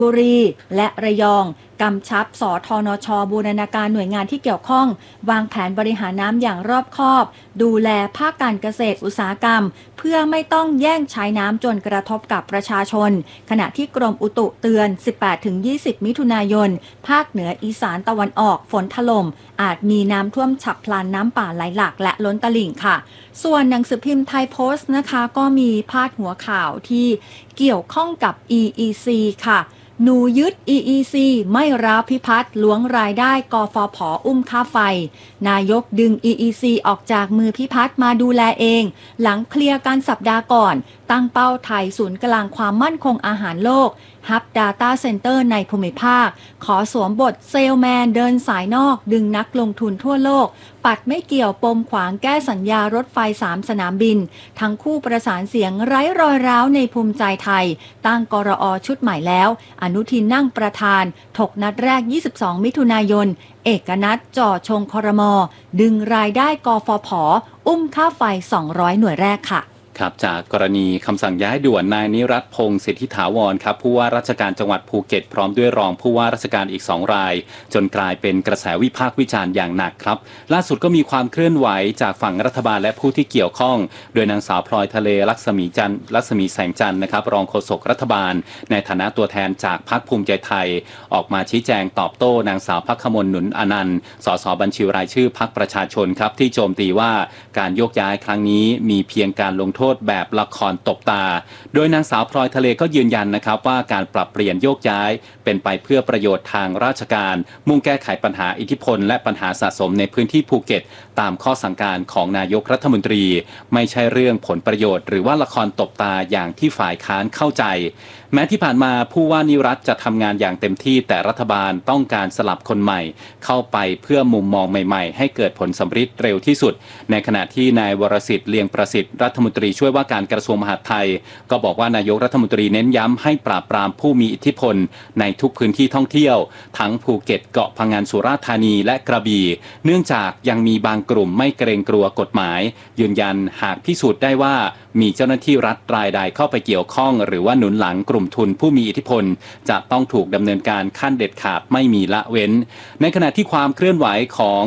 บุรีและระยองกำชับสทนช.บูรณาการหน่วยงานที่เกี่ยวข้องวางแผนบริหารน้ำอย่างรอบคอบดูแลภาคการเกษตรอุตสาหกรรมเพื่อไม่ต้องแย่งใช้น้ำจนกระทบกับประชาชนขณะที่กรมอุตุเตือน 18-20 มิถุนายนภาคเหนืออีสานตะวันออกฝนถล่มอาจมีน้ำท่วมฉับพลันน้ำป่าไหลหลากและล้นตลิ่งค่ะส่วนหนังสือพิมพ์ไทยโพสต์นะคะก็มีพาดหัวข่าวที่เกี่ยวข้องกับ EEC ค่ะหนูยึด EEC ไม่รับพิพัฒน์ล้วงรายได้กฟผ.อุ้มค่าไฟนายกดึง EEC ออกจากมือพิพัฒน์มาดูแลเองหลังเคลียร์กันสัปดาห์ก่อนตั้งเป้าไทยศูนย์กลางความมั่นคงอาหารโลกฮับ Data Center ในภูมิภาคขอสวมบทเซลแมนเดินสายนอกดึงนักลงทุนทั่วโลกปัดไม่เกี่ยวปมขวางแก้สัญญารถไฟ3สนามบินทั้งคู่ประสานเสียงไร้รอยร้าวในภูมิใจไทยตั้งกรอชุดใหม่แล้วอนุทินนั่งประธานถกนัดแรก22มิถุนายนเอกนัทจ่อชงครม.ดึงรายได้กฟผ.อุ้มค่าไฟ200หน่วยแรกค่ะครับจากกรณีคำสั่งย้ายด่วนนายนิรัตพงศ์สิทธิถาวรครับผู้ว่าราชการจังหวัดภูเก็ตพร้อมด้วยรองผู้ว่าราชการอีก2รายจนกลายเป็นกระแสวิพากษ์วิจารณ์อย่างหนักครับล่าสุดก็มีความเคลื่อนไหวจากฝั่งรัฐบาลและผู้ที่เกี่ยวข้องโดยนางสาวพลอยทะเลลักษมีแสงจันทร์นะครับรองโฆษกรัฐบาลในฐานะตัวแทนจากพรรคภูมิใจไทยออกมาชี้แจงตอบโต้นางสาวภัคมลหนุนอนันต์สสบัญชีรายชื่อพรรคประชาชนครับที่โจมตีว่าการโยกย้ายครั้งนี้มีเพียงการลงโทษแบบละครตบตาโดยนางสาวพลอยทะเลก็ยืนยันนะครับว่าการปรับเปลี่ยนโยกย้ายเป็นไปเพื่อประโยชน์ทางราชการมุ่งแก้ไขปัญหาอิทธิพลและปัญหาสะสมในพื้นที่ภูเก็ตตามข้อสั่งการของนายกรัฐมนตรีไม่ใช่เรื่องผลประโยชน์หรือว่าละครตบตาอย่างที่ฝ่ายค้านเข้าใจแม้ที่ผ่านมาผู้ว่านิรัตน์จะทำงานอย่างเต็มที่แต่รัฐบาลต้องการสลับคนใหม่เข้าไปเพื่อมุมมองใหม่ๆให้เกิดผลสำฤทธิ์เร็วที่สุดในขณะที่นายวรสิทธิ์เลียงประสิทธิ์รัฐมนตรีช่วยว่าการกระทรวงมหาดไทยก็บอกว่านายกรัฐมนตรีเน้นย้ำให้ปราบปรามผู้มีอิทธิพลในทุกพื้นที่ท่องเที่ยวทั้งภูเก็ตเกาะพะงันสุราษฎร์ธานีและกระบี่เนื่องจากยังมีบางกลุ่มไม่เกรงกลัวกฎหมายยืนยันหากพิสูจน์ได้ว่ามีเจ้าหน้าที่รัฐรายใดเข้าไปเกี่ยวข้องหรือว่าหนุนหลังกลุ่มทุนผู้มีอิทธิพลจะต้องถูกดำเนินการขั้นเด็ดขาดไม่มีละเว้นในขณะที่ความเคลื่อนไหวของ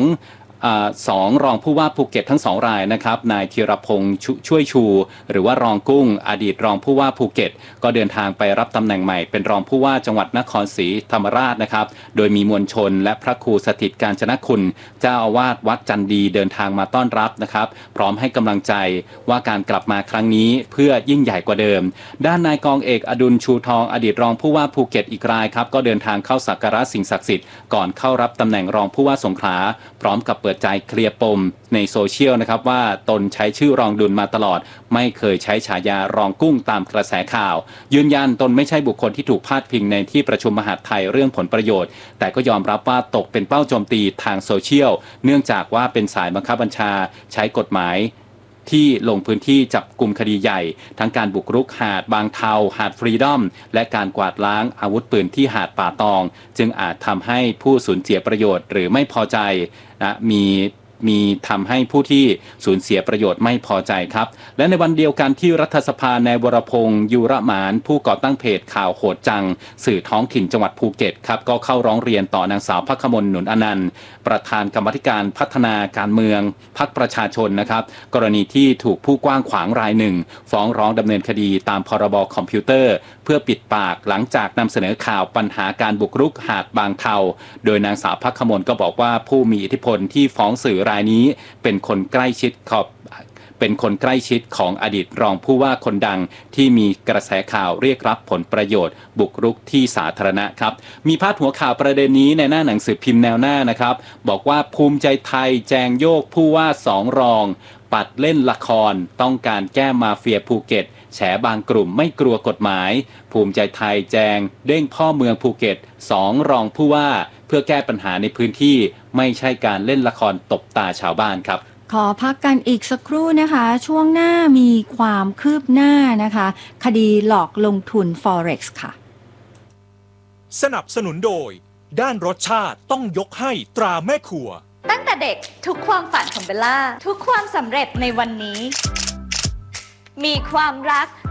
2รองผู้ว่าภูเก็ตทั้ง2รายนะครับนายธีรพงษ์ช่วยชูหรือว่ารองกุ้งอดีตรองผู้ว่าภูเก็ตก็เดินทางไปรับตำแหน่งใหม่เป็นรองผู้ว่าจังหวัดนครศรีธรรมราชนะครับโดยมีมวลชนและพระครูสถิตกาญจนคุณเจ้าอาวาสวัดจันดีเดินทางมาต้อนรับนะครับพร้อมให้กำลังใจว่าการกลับมาครั้งนี้เพื่อยิ่งใหญ่กว่าเดิมด้านนายกองเอกอดุลชูทองอดีตรองผู้ว่าภูเก็ตอีกรายครับก็เดินทางเข้าสักการะสิ่งศักดิ์สิทธิ์ก่อนเข้ารับตำแหน่งรองผู้ว่าสงขลาพร้อมกับเปิดใจเคลียร์ปมในโซเชียลนะครับว่าตนใช้ชื่อรองดุลมาตลอดไม่เคยใช้ฉายารองกุ้งตามกระแสข่าวยืนยันตนไม่ใช่บุคคลที่ถูกพาดพิงในที่ประชุมมหาดไทยเรื่องผลประโยชน์แต่ก็ยอมรับว่าตกเป็นเป้าโจมตีทางโซเชียลเนื่องจากว่าเป็นสายบังคับบัญชาใช้กฎหมายที่ลงพื้นที่จับกลุ่มคดีใหญ่ทั้งการบุกรุกหาดบางเทาหาดฟรีดอมและการกวาดล้างอาวุธปืนที่หาดป่าตองจึงอาจทำให้ผู้สูญเสียประโยชน์หรือไม่พอใจนะมีทำให้ผู้ที่สูญเสียประโยชน์ไม่พอใจครับและในวันเดียวกันที่รัฐสภาในวรพงษ์ยูระหมานผู้ก่อตั้งเพจข่าวโหดจังสื่อท้องถิ่นจังหวัดภูเก็ตครับก็เข้าร้องเรียนต่อนางสาวภัคมลหนุนอนันต์ประธานกรรมธิการพัฒนาการเมืองพรรคประชาชนนะครับกรณีที่ถูกผู้กว้างขวางรายหนึ่งฟ้องร้องดำเนินคดีตามพรบคอมพิวเตอร์เพื่อปิดปากหลังจากนำเสนอข่าวปัญหาการบุกรุกหาดบางเทาโดยนางสาวภัคมลก็บอกว่าผู้มีอิทธิพลที่ฟ้องสื่อรายนี้เป็นคนใกล้ชิดของอดีตรองผู้ว่าคนดังที่มีกระแสข่าวเรียกรับผลประโยชน์บุกรุกที่สาธารณะครับมีพาดหัวข่าวประเด็นนี้ในหน้าหนังสือพิมพ์แนวหน้านะครับบอกว่าภูมิใจไทยแจงโยกผู้ว่า2รองปัดเล่นละครต้องการแก้มาเฟียภูเก็ตแฉบางกลุ่มไม่กลัวกฎหมายภูมิใจไทยแจงเด้งพ่อเมืองภูเก็ต2รองผู้ว่าเพื่อแก้ปัญหาในพื้นที่ไม่ใช่การเล่นละครตบตาชาวบ้านครับขอพักกันอีกสักครู่นะคะช่วงหน้ามีความคืบหน้านะคะคดีหลอกลงทุน Forex ค่ะสนับสนุนโดยด้านรสชาติต้องยกให้ตราแม่ครัวตั้งแต่เด็กทุกความฝันของเบลล่าทุกความสำเร็จในวันนี้มีความรัก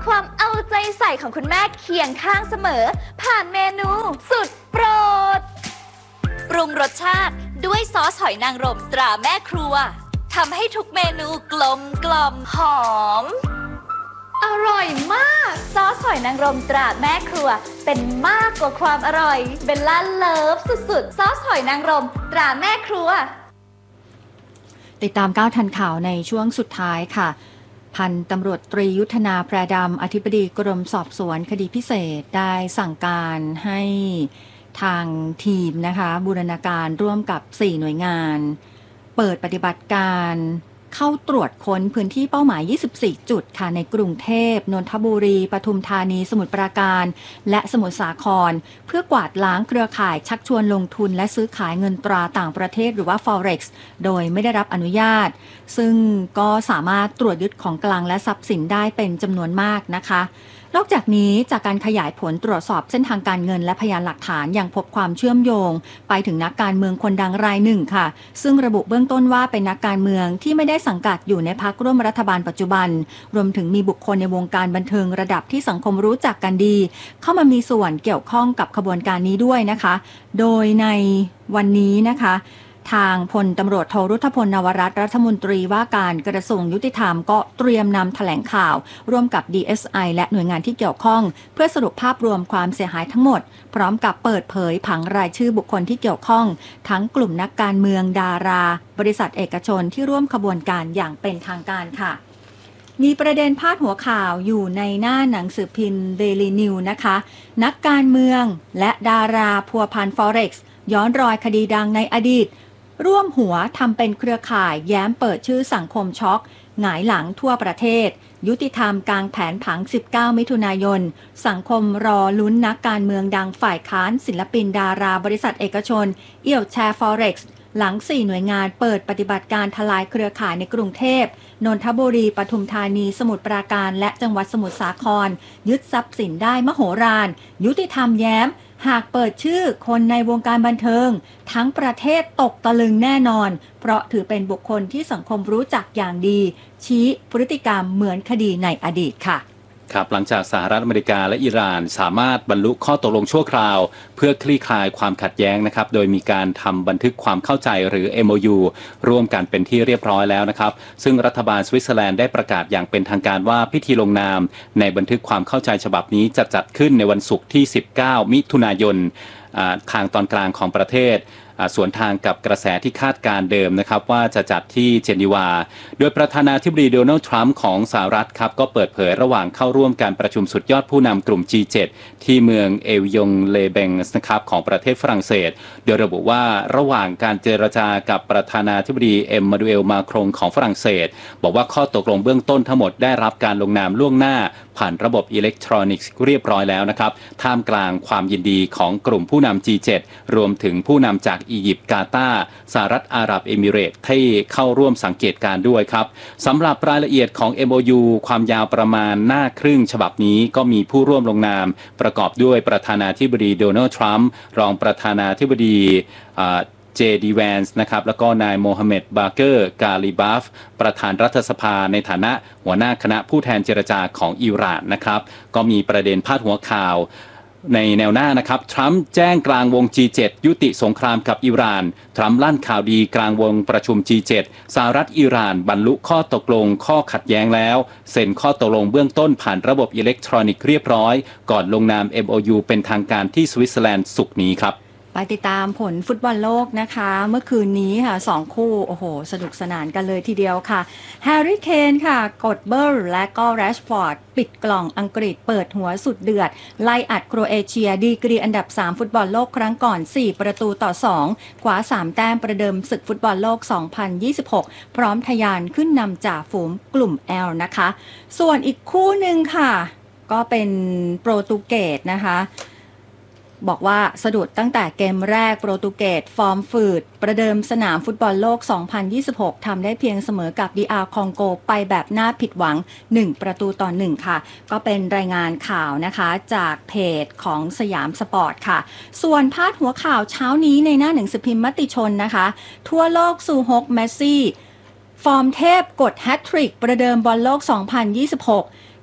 ความเอาใจใส่ของคุณแม่เคียงข้างเสมอ ผ่านเมนูสุดโปรด ปรุงรสชาติด้วยซอสหอยนางรมตราแม่ครัวทำให้ทุกเมนูกลมหอม อร่อยมากซอสหอยนางรมตราแม่ครัวเป็นมากกว่าความอร่อยเบลล่าเลิฟสุดๆซอสหอยนางรมตราแม่ครัวติดตามก้าวทันข่าวในช่วงสุดท้ายค่ะพันตำรวจตรียุทธนาแพรดำอธิบดีกรมสอบสวนคดีพิเศษได้สั่งการให้ทางทีมนะคะบูรณาการร่วมกับ4หน่วยงานเปิดปฏิบัติการเข้าตรวจค้นพื้นที่เป้าหมาย24จุดค่ะในกรุงเทพนนทบุรีปทุมธานีสมุทรปราการและสมุทรสาครเพื่อกวาดล้างเครือข่ายชักชวนลงทุนและซื้อขายเงินตราต่างประเทศหรือว่า Forex โดยไม่ได้รับอนุญาตซึ่งก็สามารถตรวจยึดของกลางและทรัพย์สินได้เป็นจำนวนมากนะคะนอกจากนี้จากการขยายผลตรวจสอบเส้นทางการเงินและพยานหลักฐานยังพบความเชื่อมโยงไปถึงนักการเมืองคนดังรายหนึ่งค่ะซึ่งระบุเบื้องต้นว่าเป็นนักการเมืองที่ไม่ได้สังกัดอยู่ในพรรคร่วมรัฐบาลปัจจุบันรวมถึงมีบุคคลในวงการบันเทิงระดับที่สังคมรู้จักกันดีเข้ามามีส่วนเกี่ยวข้องกับขบวนการนี้ด้วยนะคะโดยในวันนี้นะคะทางพลตำรวจโทรุทธพลนวรัตน์รัฐมนตรีว่าการกระทรวงยุติธรรมก็เตรียมนำแถลงข่าวร่วมกับ DSI และหน่วยงานที่เกี่ยวข้องเพื่อสรุปภาพรวมความเสียหายทั้งหมดพร้อมกับเปิดเผยผังรายชื่อบุคคลที่เกี่ยวข้องทั้งกลุ่มนักการเมืองดาราบริษัทเอกชนที่ร่วมขบวนการอย่างเป็นทางการค่ะมีประเด็นพาดหัวข่าวอยู่ในหน้าหนังสือพิมพ์ Daily News นะคะนักการเมืองและดาราพัวพัน Forex ย้อนรอยคดีดังในอดีตร่วมหัวทำเป็นเครือข่ายแย้มเปิดชื่อสังคมช็อกหงายหลังทั่วประเทศยุติธรรมกลางแผนผัง19มิถุนายนสังคมรอลุ้นนักการเมืองดังฝ่ายค้านศิลปินดาราบริษัทเอกชนเอี่ยวแชร์ Forex หลัง4หน่วยงานเปิดปฏิบัติการทลายเครือข่ายในกรุงเทพนนทบุรีปทุมธานีสมุทรปราการและจังหวัดสมุทรสาครยึดทรัพย์สินได้มโหฬารยุติธรรมแย้มหากเปิดชื่อคนในวงการบันเทิงทั้งประเทศตกตะลึงแน่นอนเพราะถือเป็นบุคคลที่สังคมรู้จักอย่างดีชี้พฤติกรรมเหมือนคดีในอดีตค่ะครับหลังจากสหรัฐอเมริกาและอิหร่านสามารถบรรลุข้อตกลงชั่วคราวเพื่อคลี่คลายความขัดแย้งนะครับโดยมีการทำบันทึกความเข้าใจหรือ MOU ร่วมกันเป็นที่เรียบร้อยแล้วนะครับซึ่งรัฐบาลสวิตเซอร์แลนด์ได้ประกาศอย่างเป็นทางการว่าพิธีลงนามในบันทึกความเข้าใจฉบับนี้จะจัดขึ้นในวันศุกร์ที่19มิถุนายนทางตอนกลางของประเทศสวนทางกับกระแสที่คาดการเดิมนะครับว่าจะจัดที่เจนีวาโดยประธานาธิบดีโดนัลด์ทรัมป์ของสหรัฐครับก็เปิดเผยระหว่างเข้าร่วมการประชุมสุดยอดผู้นำกลุ่ม G7 ที่เมืองเอวิยงเลเบงส์นะครับของประเทศฝรั่งเศสโดยระบุว่าระหว่างการเจรจากับประธานาธิบดีเอ็มมานูเอลมาครงของฝรั่งเศสบอกว่าข้อตกลงเบื้องต้นทั้งหมดได้รับการลงนามล่วงหน้าผ่านระบบอิเล็กทรอนิกส์เรียบร้อยแล้วนะครับท่ามกลางความยินดีของกลุ่มผู้นำ G7 รวมถึงผู้นำจากอียิปต์กาตาร์สหรัฐอาหรับเอมิเรตส์ที่เข้าร่วมสังเกตการด้วยครับสำหรับรายละเอียดของ MOU ความยาวประมาณหน้าครึ่งฉบับนี้ก็มีผู้ร่วมลงนามประกอบด้วยประธานาธิบดีโดนัลด์ทรัมป์รองประธานาธิบดีเจดีแวนส์นะครับแล้วก็นายโมฮัมเหม็ดบาเกอร์กาลิบาฟประธานรัฐสภาในฐานะหัวหน้าคณะผู้แทนเจรจาของอิหร่านนะครับก็มีประเด็นพาดหัวข่าวในแนวหน้านะครับทรัมป์แจ้งกลางวง G7 ยุติสงครามกับอิหร่านทรัมป์ลั่นข่าวดีกลางวงประชุม G7 สหรัฐอิหร่านบรรลุข้อตกลงข้อขัดแย้งแล้วเซ็นข้อตกลงเบื้องต้นผ่านระบบอิเล็กทรอนิกส์เรียบร้อยก่อนลงนาม MOU เป็นทางการที่สวิตเซอร์แลนด์ศุกร์นี้ครับไปติดตามผลฟุตบอลโลกนะคะเมื่อคืนนี้ค่ะ2คู่โอ้โหสนุกสนานกันเลยทีเดียวค่ะแฮร์รี่เคนค่ะกดเบิร์และก็แรชฟอร์ดปิดกล่องอังกฤษเปิดหัวสุดเดือดไล่อัดโครเอเชียดีกรีอันดับ3ฟุตบอลโลกครั้งก่อน4ประตูต่อ2คว้า3แต้มประเดิมศึกฟุตบอลโลก2026พร้อมทะยานขึ้นนำจ่าฝูงกลุ่ม L นะคะส่วนอีกคู่หนึ่งค่ะก็เป็นโปรตุเกสนะคะบอกว่าสะดุดตั้งแต่เกมแรกโปรตุเกสฟอร์มฝืดประเดิมสนามฟุตบอลโลก2026ทำได้เพียงเสมอกับ DR คองโกไปแบบน่าผิดหวัง1ประตูต่อ1ค่ะก็เป็นรายงานข่าวนะคะจากเพจของสยามสปอร์ตค่ะส่วนพาดหัวข่าวเช้านี้ในหน้าหนังสือพิมพ์มติชนนะคะทั่วโลกซูฮกเมสซี่ฟอร์มเทพกดแฮตทริกประเดิมบอลโลก2026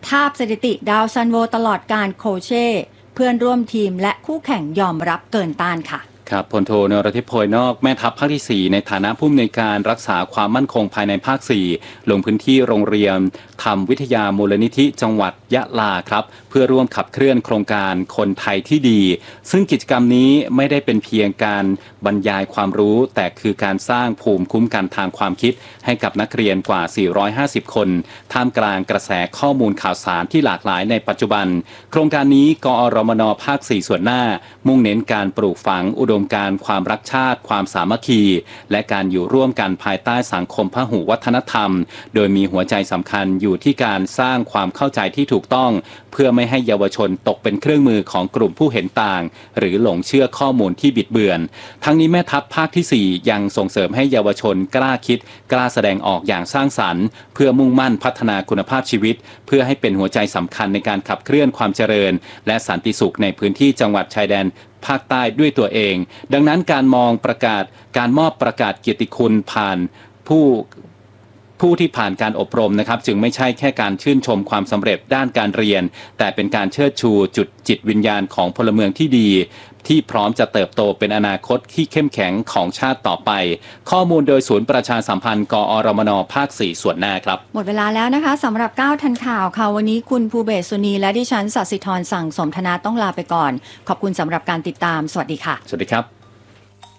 ทาบสถิติดาวซันโวตลอดการโคเช่เพื่อนร่วมทีมและคู่แข่งยอมรับเกินต้านค่ะครับพลโทนรทิพย์โพยนอกแม่ทัพภาคที่ 4ในฐานะผู้อำนวยการรักษาความมั่นคงภายในภาค 4ลงพื้นที่โรงเรียนธรรมวิทยามูลนิธิจังหวัดยะลาครับเพื่อร่วมขับเคลื่อนโครงการคนไทยที่ดีซึ่งกิจกรรมนี้ไม่ได้เป็นเพียงการบรรยายความรู้แต่คือการสร้างภูมิคุ้มกันทางความคิดให้กับนักเรียนกว่า 450 คนท่ามกลางกระแสข้อมูลข่าวสารที่หลากหลายในปัจจุบันโครงการนี้กอรมนภาค 4 ส่วนหน้ามุ่งเน้นการปลูกฝังอุดมการณ์ความรักชาติความสามัคคีและการอยู่ร่วมกันภายใต้สังคมพหุวัฒนธรรมโดยมีหัวใจสำคัญอยู่ที่การสร้างความเข้าใจที่ถูกต้องเพื่อไม่ให้เยาวชนตกเป็นเครื่องมือของกลุ่มผู้เห็นต่างหรือหลงเชื่อข้อมูลที่บิดเบือนทั้งนี้แม่ทัพภาคที่ 4ยังส่งเสริมให้เยาวชนกล้าคิดกล้าแสดงออกอย่างสร้างสรรค์เพื่อมุ่งมั่นพัฒนาคุณภาพชีวิตเพื่อให้เป็นหัวใจสำคัญในการขับเคลื่อนความเจริญและสันติสุขในพื้นที่จังหวัดชายแดนภาคใต้ด้วยตัวเองดังนั้นการมอบประกาศเกียรติคุณผ่านผู้ที่ผ่านการอบรมนะครับจึงไม่ใช่แค่การชื่นชมความสำเร็จด้านการเรียนแต่เป็นการเชิดชูจุดจิตวิญญาณของพลเมืองที่ดีที่พร้อมจะเติบโตเป็นอนาคตที่เข้มแข็งของชาติต่อไปข้อมูลโดยศูนย์ประชาสัมพันธ์กอรมนภาค 4 ส่วนหน้าครับหมดเวลาแล้วนะคะสำหรับ9ทันข่าวค่ะวันนี้คุณภูเบศสุนีและดิฉันศศิธรสั่งสมธนาต้องลาไปก่อนขอบคุณสำหรับการติดตามสวัสดีค่ะสวัสดีครับ